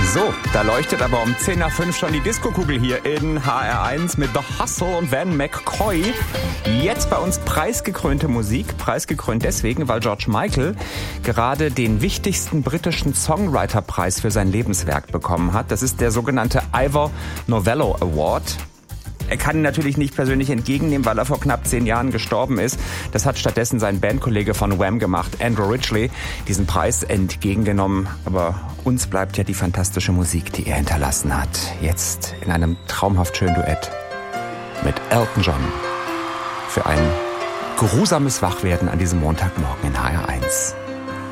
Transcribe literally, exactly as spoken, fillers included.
So, da leuchtet aber um zehn nach fünf schon die Diskokugel hier in H R eins mit The Hustle und Van McCoy. Jetzt bei uns preisgekrönte Musik. Preisgekrönt deswegen, weil George Michael gerade den wichtigsten britischen Songwriter-Preis für sein Lebenswerk bekommen hat. Das ist der sogenannte Ivor Novello Award. Er kann ihn natürlich nicht persönlich entgegennehmen, weil er vor knapp zehn Jahren gestorben ist. Das hat stattdessen sein Bandkollege von Wham gemacht, Andrew Ridgeley, diesen Preis entgegengenommen. Aber uns bleibt ja die fantastische Musik, die er hinterlassen hat. Jetzt in einem traumhaft schönen Duett mit Elton John. Für ein geruhsames Wachwerden an diesem Montagmorgen in H R eins.